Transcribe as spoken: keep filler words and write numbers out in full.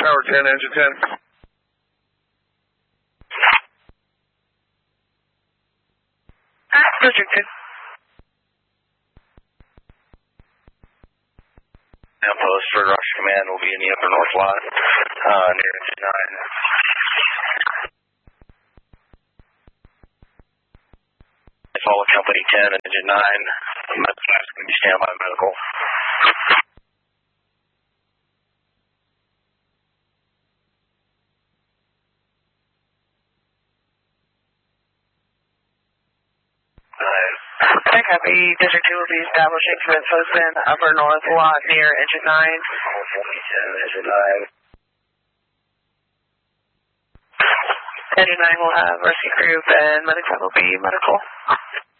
Tower ten, engine ten. District two. Outpost for Rush Command will be in the upper north lot, uh, near engine nine. Follow company ten, engine nine. Medical is going to be standby medical. I copy. District two will be establishing for post in upper north lot near engine nine. Engine nine. Engine nine will have rescue group and medical will be medical.